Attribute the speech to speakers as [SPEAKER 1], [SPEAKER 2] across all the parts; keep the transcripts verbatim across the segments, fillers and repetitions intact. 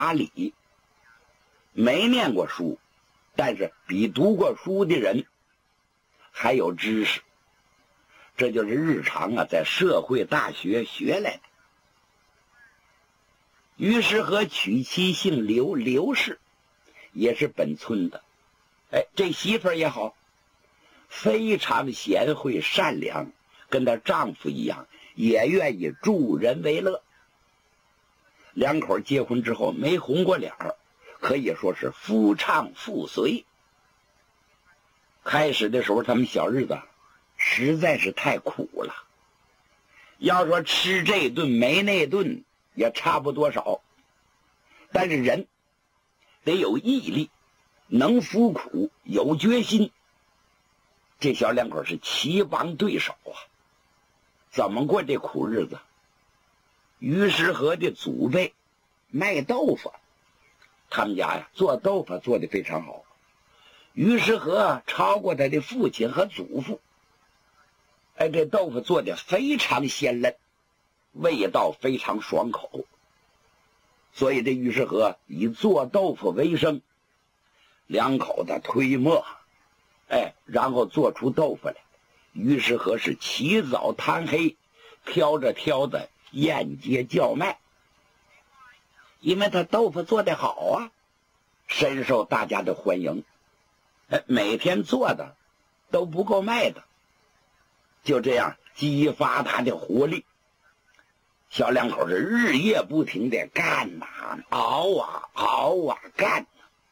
[SPEAKER 1] 阿里，没念过书，但是比读过书的人还有知识，这就是日常啊在社会大学学来的。于是和娶妻姓刘，刘氏也是本村的。哎，这媳妇儿也好，非常贤惠善良，跟她丈夫一样，也愿意助人为乐。两口结婚之后没红过脸儿，可以说是夫唱妇随。开始的时候他们小日子实在是太苦了，要说吃这顿没那顿也差不多少，但是人得有毅力，能服苦，有决心。这小两口是棋逢对手啊，怎么过这苦日子？于世和的祖辈卖豆腐，他们家呀做豆腐做得非常好。于世和超过他的父亲和祖父，哎，这豆腐做得非常鲜嫩，味道非常爽口。所以这于世和以做豆腐为生，两口子推磨，哎，然后做出豆腐来。于世和是起早贪黑，挑着挑的沿街叫卖，因为他豆腐做得好啊，深受大家的欢迎。哎，每天做的都不够卖的，就这样激发他的活力。小两口是日夜不停的干呐、啊，熬啊熬啊干。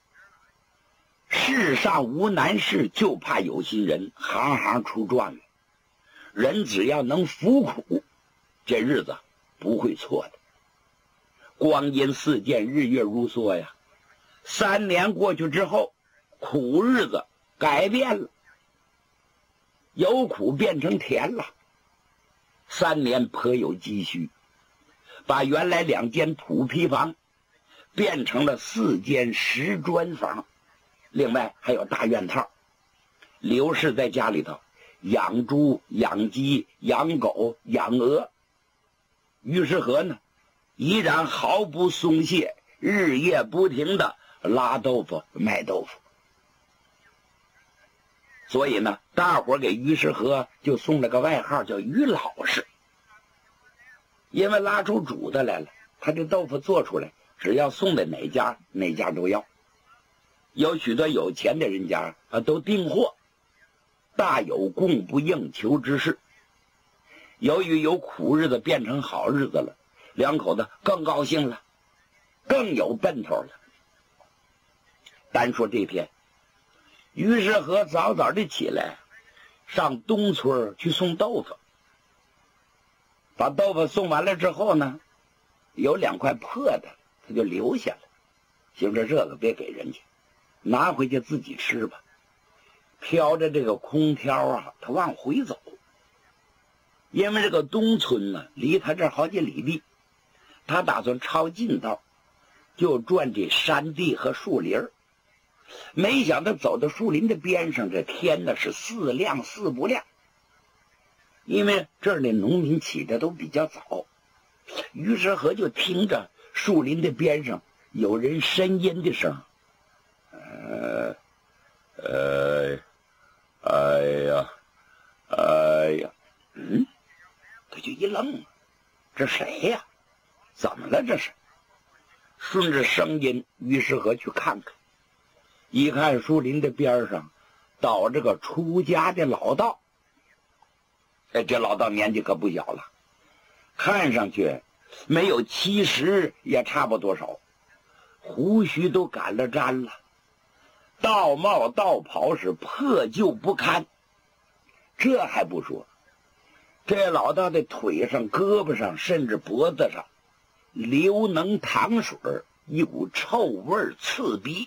[SPEAKER 1] 世上无难事，就怕有心人，行行出状元。人只要能服苦，这日子不会错的。光阴似箭，日月如梭呀。三年过去之后，苦日子改变了，由苦变成甜了。三年颇有积蓄，把原来两间土坯房变成了四间石砖房，另外还有大院套。刘氏在家里头养猪、养鸡、养狗、养鹅。于世和呢，依然毫不松懈，日夜不停的拉豆腐、卖豆腐。所以呢，大伙给于世和就送了个外号叫于老师，因为拉出主的来了，他这豆腐做出来，只要送给哪家，哪家都要。有许多有钱的人家啊，都订货，大有供不应求之势。由于有苦日子变成好日子了，两口子更高兴了，更有奔头了。单说这天，于世和早早的起来，上东村去送豆腐。把豆腐送完了之后呢，有两块破的，他就留下了，心说这个别给人家，拿回去自己吃吧。飘着这个空挑啊，他往回走。因为这个东村呢，离他这儿好几里地，他打算抄近道，就转这山地和树林儿。没想到走到树林的边上，这天呢是似亮似不亮，因为这儿的农民起的都比较早。于世和就听着树林的边上有人呻吟的声，呃呃哎呀哎呀，嗯，他就一愣，这谁呀？怎么了这是？顺着声音，于世和去看看，一看树林的边上倒着个出家的老道。哎，这老道年纪可不小了，看上去没有七十也差不多少，胡须都赶了粘了，道帽道袍是破旧不堪。这还不说，这老道的腿上、胳膊上甚至脖子上流能淌水，一股臭味刺鼻。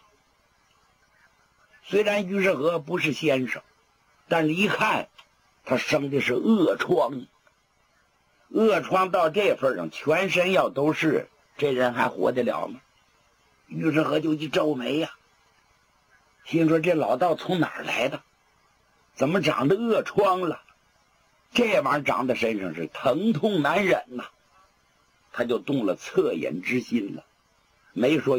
[SPEAKER 1] 虽然于世和不是先生，但是一看他生的是恶疮，恶疮到这份上，全身要都是，这人还活得了吗？于世和就一皱眉呀、啊，心说这老道从哪儿来的？怎么长得恶疮了？这玩意儿长在身上是疼痛难忍呐、啊，他就动了恻隐之心了，没说